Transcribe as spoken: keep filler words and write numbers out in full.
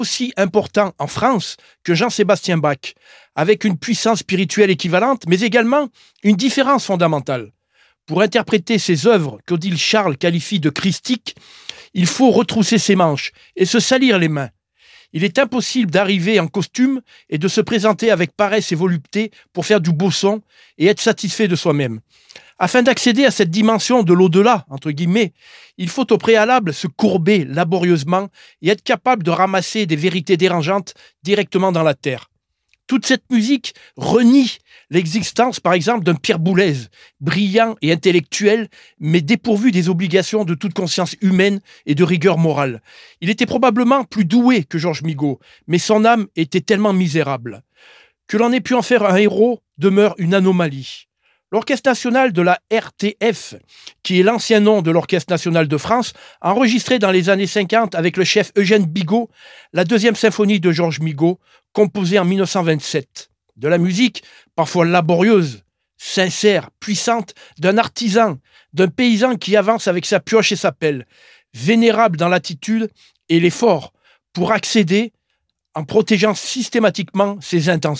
aussi important en France que Jean-Sébastien Bach, avec une puissance spirituelle équivalente, mais également une différence fondamentale. Pour interpréter ces œuvres qu'Odile Charles qualifie de christiques, il faut retrousser ses manches et se salir les mains. Il est impossible d'arriver en costume et de se présenter avec paresse et volupté pour faire du beau son et être satisfait de soi-même. Afin d'accéder à cette dimension de l'au-delà, entre guillemets, il faut au préalable se courber laborieusement et être capable de ramasser des vérités dérangeantes directement dans la terre. Toute cette musique renie l'existence, par exemple, d'un Pierre Boulez, brillant et intellectuel, mais dépourvu des obligations de toute conscience humaine et de rigueur morale. Il était probablement plus doué que Georges Migot, mais son âme était tellement misérable. Que l'on ait pu en faire un héros demeure une anomalie. L'Orchestre national de la R T F, qui est l'ancien nom de l'Orchestre national de France, a enregistré dans les années cinquante avec le chef Eugène Bigot la deuxième symphonie de Georges Migot, composée en mille neuf cent vingt-sept. De la musique, parfois laborieuse, sincère, puissante, d'un artisan, d'un paysan qui avance avec sa pioche et sa pelle, vénérable dans l'attitude et l'effort pour accéder en protégeant systématiquement ses intentions.